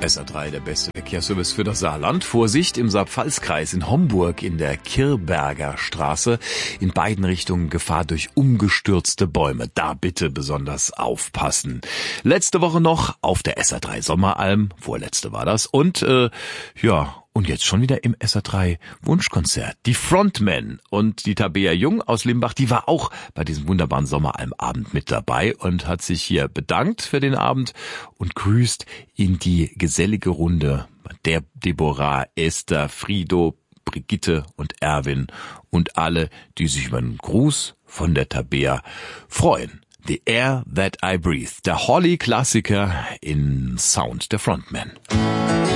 SA3, der beste Verkehrsservice für das Saarland. Vorsicht im Saar-Pfalz-Kreis in Homburg in der Kirberger Straße. In beiden Richtungen Gefahr durch umgestürzte Bäume. Da bitte besonders aufpassen. Letzte Woche noch auf der SA3 Sommeralm. Vorletzte war das. Und und jetzt schon wieder im SA3 Wunschkonzert. Die Frontmen und die Tabea Jung aus Limbach, die war auch bei diesem wunderbaren Sommeralmabend mit dabei und hat sich hier bedankt für den Abend und grüßt in die gesellige Runde der Deborah, Esther, Frido, Brigitte und Erwin und alle, die sich über einen Gruß von der Tabea freuen. The Air That I Breathe, der Holly-Klassiker in Sound der Frontmen.